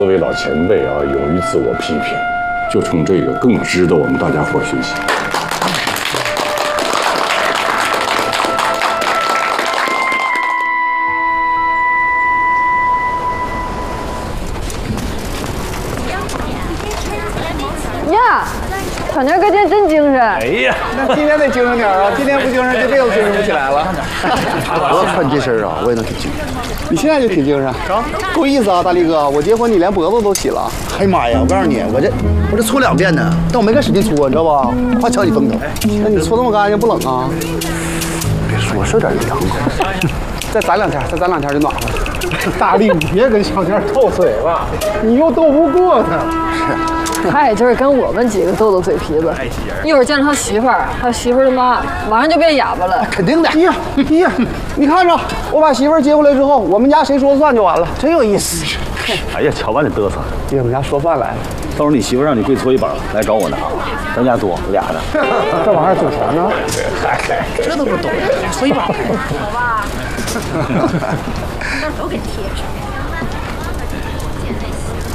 作为老前辈啊，勇于自我批评，就冲这个更值得我们大家伙学习。 呀，小年哥今天真精神。 哎呀，那今天得精神点啊！今天不精神，这辈子精神不起来了。 我穿这身啊，我也能挺精神。 你现在就挺精神，够意思啊，大力哥！我结婚你连脖子都洗了。 哎呀妈呀！我告诉你，我这搓2遍呢，但我没敢使劲搓，你知道吧？怕抢你风头。 那你搓这么干净不冷啊？ 别说，是有点凉。 再攒2天，再攒2天就暖和了。大力，你别跟小天斗嘴了，你又斗不过他。 他也就是跟我们几个斗斗嘴皮子，一会儿见着他媳妇儿，他媳妇儿的妈，马上就变哑巴了。 肯定的。 哎呀，你看着，我把媳妇儿接回来之后，我们家谁说了算就完了，真有意思。 哎呀，瞧把你嘚瑟！ 爹，我们家说饭来了， 到时候你媳妇让你跪搓衣板来找我拿，咱家多俩呢。 这玩意儿挣钱呢？ 这都不懂，搓衣板。 好吧，那都给贴上。